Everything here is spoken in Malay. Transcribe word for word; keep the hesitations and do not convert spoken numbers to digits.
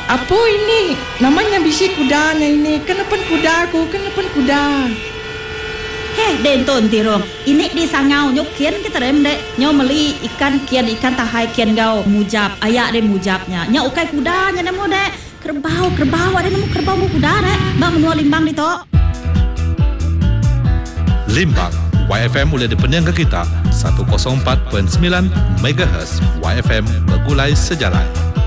Apa ini? Namanya bisi kuda ini. Kenapa kuda aku? Kenapa kuda? Heh, denton tirong. Ini di sangau nyok kian kita rem dek. Nyo meli ikan kian ikan tahai kian gau mujab. Ayak de mujabnya. Nyo ukai kudanya nemu dek. Kerbau kerbau ada nemu kerbau mu kuda dek. Bang menua limbang di to. Limbang Y F M boleh dipenyangga kita seratus empat perpuluhan sembilan megahertz Y F M bergulai sejalan.